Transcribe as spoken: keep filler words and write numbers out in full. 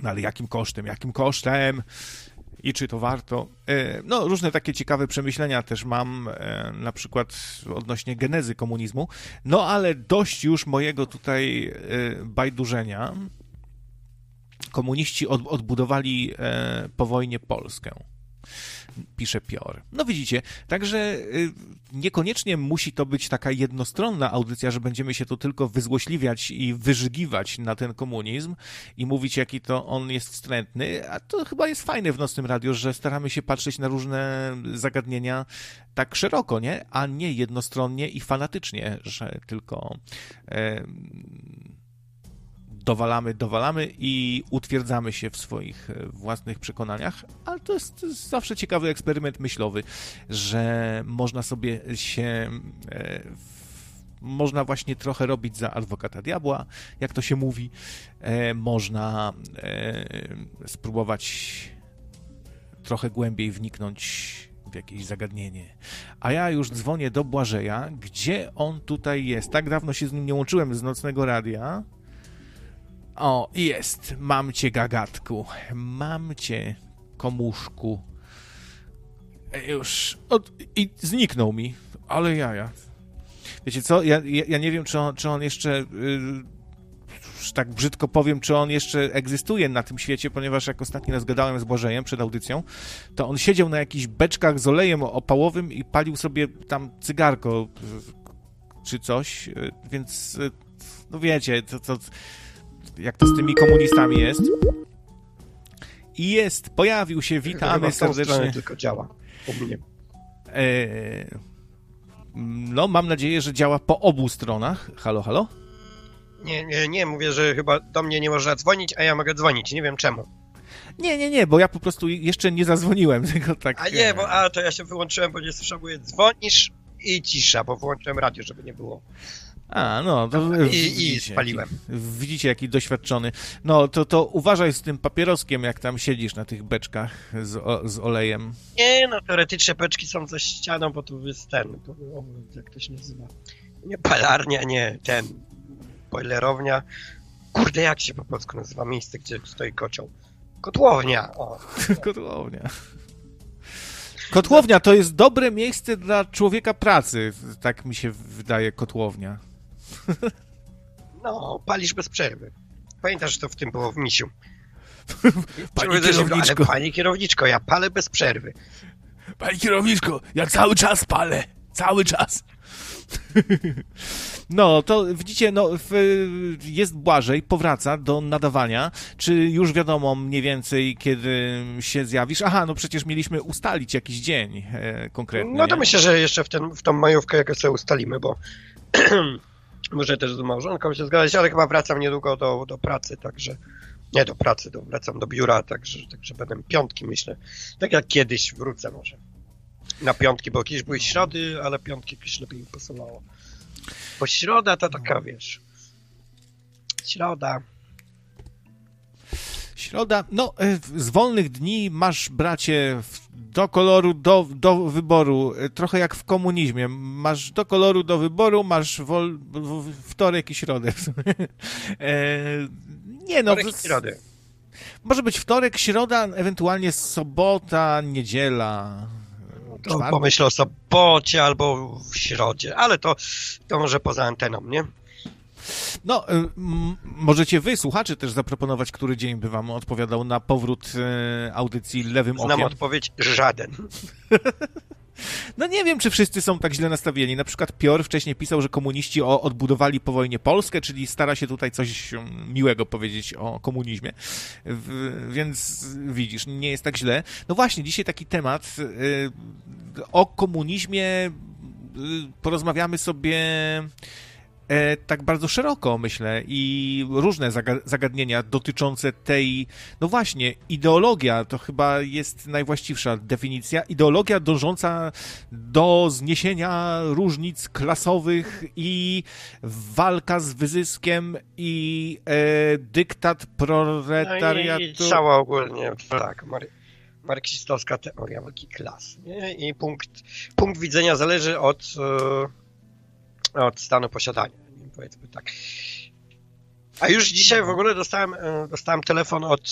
No ale jakim kosztem, jakim kosztem i czy to warto? No, różne takie ciekawe przemyślenia też mam, na przykład odnośnie genezy komunizmu, no ale dość już mojego tutaj bajdurzenia. Komuniści od, odbudowali po wojnie Polskę. Pisze Pior. No widzicie, także niekoniecznie musi to być taka jednostronna audycja, że będziemy się tu tylko wyzłośliwiać i wyżygiwać na ten komunizm i mówić, jaki to on jest wstrętny, a to chyba jest fajne w Nocnym Radiu, że staramy się patrzeć na różne zagadnienia tak szeroko, nie? A nie jednostronnie i fanatycznie, że tylko e, dowalamy, dowalamy i utwierdzamy się w swoich własnych przekonaniach, ale to jest, to jest zawsze ciekawy eksperyment myślowy, że można sobie się, e, w, można właśnie trochę robić za adwokata diabła, jak to się mówi, e, można e, spróbować trochę głębiej wniknąć w jakieś zagadnienie. A ja już dzwonię do Błażeja, gdzie on tutaj jest. Tak dawno się z nim nie łączyłem z Nocnego Radia. O, jest. Mam cię, gagatku. Mam cię, komuszku. Już. Od, I zniknął mi. Ale jaja. Wiecie co? Ja, ja, ja nie wiem, czy on, czy on jeszcze... Yy, tak brzydko powiem, czy on jeszcze egzystuje na tym świecie, ponieważ jak ostatnio raz gadałem z Błażejem przed audycją, to on siedział na jakichś beczkach z olejem opałowym i palił sobie tam cygarko czy coś, więc no wiecie, to... to jak to z tymi komunistami jest. I jest, pojawił się, witamy serdecznie. Tylko działa. E, no, mam nadzieję, że działa po obu stronach. Halo, halo? Nie, nie, nie, mówię, że chyba do mnie nie można dzwonić, a ja mogę dzwonić, nie wiem czemu. Nie, nie, nie, bo ja po prostu jeszcze nie zadzwoniłem, tylko tak... A nie, bo a, to ja się wyłączyłem, bo nie słyszałem, bo dzwonisz i cisza, bo wyłączyłem radio, żeby nie było. A, no, to I, widzicie, i spaliłem. Jaki, widzicie, jaki doświadczony. No, to, to uważaj z tym papieroskiem, jak tam siedzisz na tych beczkach z, o, z olejem. Nie, no, teoretycznie beczki są za ścianą, bo to jest ten, to, o, jak to się nazywa, nie palarnia, nie, ten, boilerownia. Kurde, jak się po polsku nazywa miejsce, gdzie stoi kocioł? Kotłownia, o. Kotłownia. Kotłownia to jest dobre miejsce dla człowieka pracy, tak mi się wydaje, kotłownia. No, palisz bez przerwy. Pamiętasz, że to w tym było w Misiu. Pani kierowniczko. Ale pani kierowniczko, ja palę bez przerwy. Pani kierowniczko, ja cały czas palę. Cały czas. No, to widzicie, no, w, jest Błażej, powraca do nadawania. Czy już wiadomo mniej więcej, kiedy się zjawisz? Aha, no przecież mieliśmy ustalić jakiś dzień e, konkretny. No to nie? myślę, że jeszcze w, ten, w tą majówkę jakoś sobie ustalimy, bo muszę też z małżonką się zgadać, ale chyba wracam niedługo do, do pracy, także nie do pracy, do, wracam do biura, także, także będę piątki, myślę. Tak jak kiedyś wrócę może. Na piątki, bo kiedyś były środy, ale piątki jakoś lepiej mi pasowało. Bo środa to taka, wiesz, środa. Środa, no, z wolnych dni masz, bracie, do koloru, do, do wyboru, trochę jak w komunizmie. Masz do koloru, do wyboru, masz wol, wtorek i środę. e, nie no. Wtorek i środę. Może być wtorek, środa, ewentualnie sobota, niedziela. To pomyślę o sobocie albo w środzie, ale to, to może poza anteną, nie? No, y, m, możecie wy, słuchacze, też zaproponować, który dzień by wam odpowiadał na powrót y, audycji Lewym Znam Okiem. Znam odpowiedź, żaden. No nie wiem, czy wszyscy są tak źle nastawieni. Na przykład Pior wcześniej pisał, że komuniści o, odbudowali po wojnie Polskę, czyli stara się tutaj coś miłego powiedzieć o komunizmie. W, więc widzisz, nie jest tak źle. No właśnie, dzisiaj taki temat y, o komunizmie y, porozmawiamy sobie e, tak bardzo szeroko, myślę, i różne zaga- zagadnienia dotyczące tej, no właśnie, ideologia, to chyba jest najwłaściwsza definicja, ideologia dążąca do zniesienia różnic klasowych i walka z wyzyskiem i e, dyktat proletariatu. No i, i cała ogólnie, tak, Mary, marksistowska teoria walki klas, nie? I punkt, punkt widzenia zależy od e, od stanu posiadania, powiedzmy tak. A już dzisiaj w ogóle dostałem, dostałem telefon od